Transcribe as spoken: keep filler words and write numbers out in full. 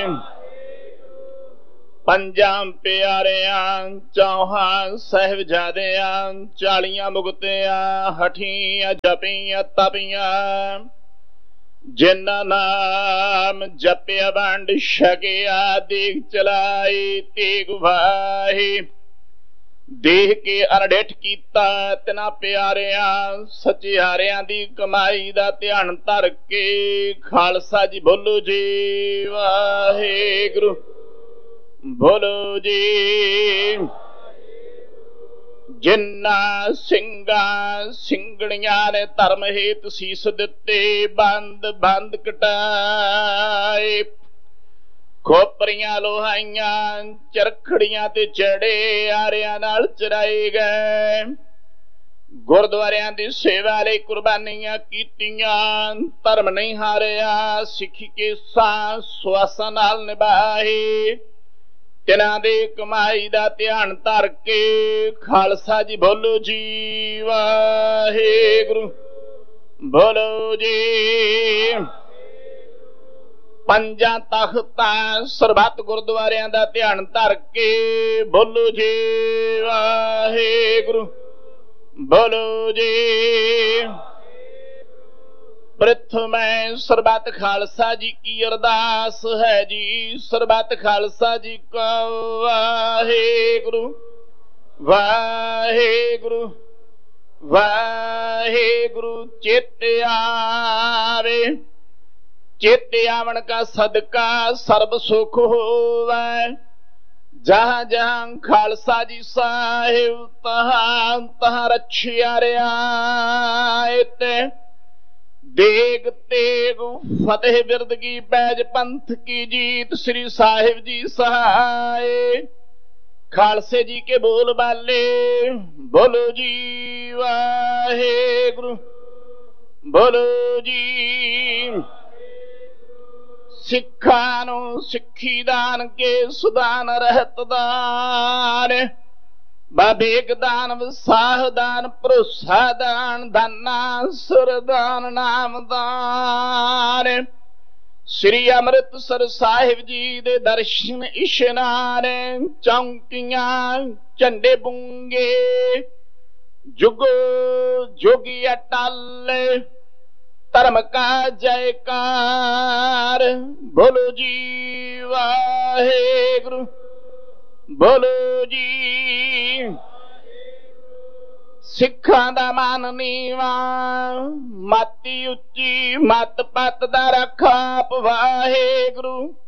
ਪੰਜਾਂ ਪਿਆਰਿਆਂ ਚੌਹਾਂ ਸਾਹਿਬਜ਼ਾਦਿਆਂ ਚਾਲੀਆਂ ਮੁਕਤਿਆਂ ਹਠੀਆਂ ਜਪੀਆਂ ਤਪੀਆਂ ਜਿਨ੍ਹਾਂ ਨਾਮ ਜਪਿਆ ਵੰਡ ਛਕਿਆ ਦੇਖ ਚਲਾਈ ਤੇਗ ਵਾਹੀ ਦੇਖ ਕੇ ਅਰਡਿਠ ਕੀਤਾ ਤਿਨਾਂ ਪਿਆਰਿਆਂ ਸਚਿਆਰਿਆਂ ਦੀ ਕਮਾਈ ਦਾ ਧਿਆਨ ਧਰ ਕੇ ਖਾਲਸਾ ਜੀ ਬੋਲੋ ਜੀ ਵਾਹਿਗੁਰੂ ਬੋਲੋ ਜੀ। ਜਿਨ੍ਹਾਂ ਸਿੰਘਾਂ ਸਿੰਘਣੀਆਂ ਨੇ ਧਰਮ ਹੇਤ ਸੀਸ ਦਿੱਤੇ ਬੰਦ ਬੰਦ ਕਟਾਏ ਖੋਪਰੀਆਂ ਲੋਹਾਈਆਂ ਚਰਖੜੀਆਂ ਤੇ ਚੜੇ ਆਰਿਆਂ ਨਾਲ ਚਰਾਏ ਗਏ ਗੁਰਦੁਆਰਿਆਂ ਦੀ ਸੇਵਾ ਲਈ ਕੁਰਬਾਨੀਆਂ ਕੀਤੀਆਂ ਧਰਮ ਨਹੀਂ ਹਾਰਿਆ ਸਿੱਖੀ ਕੇ ਸਾਹ ਸਵਾਸਾਂ ਨਾਲ ਨਿਭਾਏ ਤਿਨਾਂ ਦੇ ਕਮਾਈ ਦਾ ਧਿਆਨ ਧਰ ਕੇ ਖਾਲਸਾ ਜੀ ਬੋਲੋ ਜੀ ਵਾਹਿਗੁਰੂ ਬੋਲੋ ਜੀ। ਪੰਜਾਂ ਤਖਤਾਂ ਸਰਬੱਤ ਗੁਰਦੁਆਰਿਆਂ ਦਾ ਧਿਆਨ ਧਰ ਕੇ ਬੋਲੋ ਜੀ ਵਾਹਿਗੁਰੂ ਬੋਲੋ ਜੀ। ਪ੍ਰਥਮੈ ਸਰਬੱਤ ਖਾਲਸਾ ਜੀ ਕੀ ਅਰਦਾਸ ਹੈ ਜੀ ਸਰਬੱਤ ਖਾਲਸਾ ਜੀ ਕੋ ਵਾਹਿਗੁਰੂ ਵਾਹਿਗੁਰੂ ਵਾਹਿਗੁਰੂ। ਚਿੱਤ ਆਵੇ ਚਿੱਤ ਆਵਣ ਕਾ ਸਦਕਾ ਸਰਬ ਸੁਖ ਹੋਵੈ ਜਹਾਂ ਜਹਾਂ ਖਾਲਸਾ ਜੀ ਸਾਹਿਬ ਤਹਾਂ ਤਹਾਂ ਰਛਿਆ ਰਿਆਇਤ ਦੇਗ ਤੇਗ ਫਤਿਹ ਬਿਰਦਗੀ ਬੈਜ ਪੰਥ ਕੀ ਜੀਤ ਸ੍ਰੀ ਸਾਹਿਬ ਜੀ ਸਹਾਏ ਖਾਲਸੇ ਜੀ ਕੇ ਬੋਲ ਬਾਲੇ ਬੋਲੋ ਜੀ ਵਾਹਿਗੁਰੂ ਬੋਲੋ ਜੀ। ਸਿੱਖਾਂ ਨੂੰ ਸਿੱਖੀ ਦਾਨ ਕੇ ਸੁਦਾਨ ਰਹਿਤ ਦਾਨ ਬਾਬੇਕ ਦਾਨ ਵਿਸਾਹ ਦਾਨ ਭਰੋਸਾ ਦਾਨ ਦਾਨਾ ਸੁਰਦਾਨ ਨਾਮ ਦਾਨ ਸ੍ਰੀ ਅੰਮ੍ਰਿਤਸਰ ਸਾਹਿਬ ਜੀ ਦੇ ਦਰਸ਼ਨ ਇਸ਼ਨਾਨ ਚੌਂਕੀਆਂ ਝੰਡੇ ਬੁੰਗੇ ਜੁਗੋ ਜੋਗੀ ਅਟਲ ਧਰਮ ਕਾ ਜੈਕਾਰ ਬੋਲੋ ਜੀ ਵਾਹਿਗੁਰੂ ਬੋਲੋ ਜੀ। ਸਿੱਖਾਂ ਦਾ ਮਾਨ ਨੀਵਾ ਮਾਤੀ ਉੱਚੀ ਮਤ ਪੱਤ ਦਾ ਰੱਖਾ ਵਾਹਿਗੁਰੂ